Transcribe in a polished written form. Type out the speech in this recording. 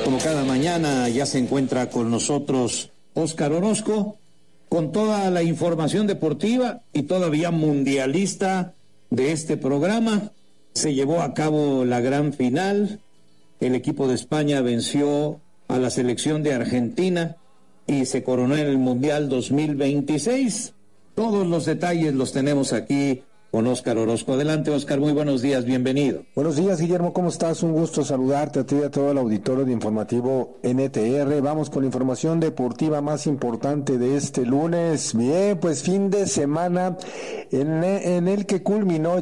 Como cada mañana ya se encuentra con nosotros Óscar Orozco con toda la información deportiva y todavía mundialista de este programa. Se llevó a cabo la gran final. El equipo de España venció a la selección de Argentina y se coronó en el Mundial 2026. Todos los detalles los tenemos aquí con Óscar Orozco. Adelante, Óscar, muy buenos días, bienvenido. Buenos días, Guillermo, ¿cómo estás? Un gusto saludarte a ti y a todo el auditorio de Informativo NTR. Vamos con la información deportiva más importante de este lunes. Bien, pues fin de semana en el que culminó